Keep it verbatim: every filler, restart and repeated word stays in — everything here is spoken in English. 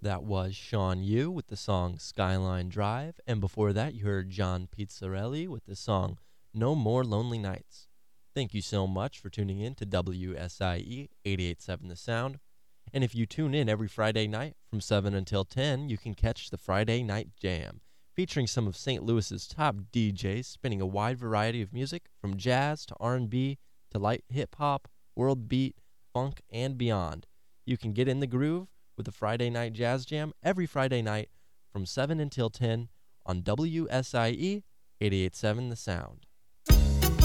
That was Sean Yu with the song Skyline Drive, and before that you heard John Pizzarelli with the song No More Lonely Nights. Thank you so much for tuning in to W S I E eighty-eight point seven The Sound. And if you tune in every Friday night from seven until ten, you can catch the Friday Night Jam, featuring some of Saint Louis's top D Js spinning a wide variety of music from jazz to R and B to light hip-hop, world beat, funk, and beyond. You can get in the groove with the Friday Night Jazz Jam every Friday night from seven until ten on W S I E eighty-eight point seven The Sound.